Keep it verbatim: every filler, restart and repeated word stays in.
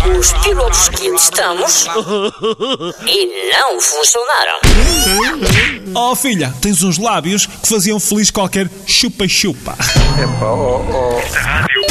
os pilotos que testamos e não funcionaram. Oh filha, tens uns lábios que faziam feliz qualquer chupa-chupa. Epá, oh, oh.